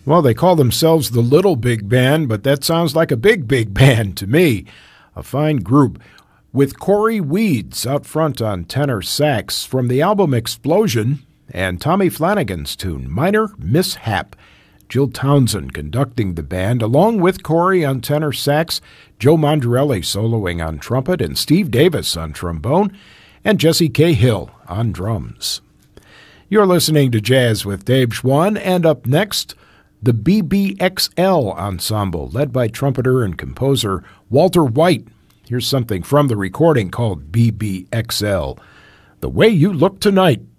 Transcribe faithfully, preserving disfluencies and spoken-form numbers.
Well, they call themselves the Little Big Band, but that sounds like a big, big band to me. A fine group with Corey Weeds out front on tenor sax from the album Explosion, and Tommy Flanagan's tune, Minor Mishap. Jill Townsend conducting the band, along with Corey on tenor sax, Joe Mondrelli soloing on trumpet, and Steve Davis on trombone, and Jesse Cahill on drums. You're listening to Jazz with Dave Schwann, and up next, the B B X L Ensemble, led by trumpeter and composer Walter White. Here's something from the recording called B B X L, The Way You Look Tonight.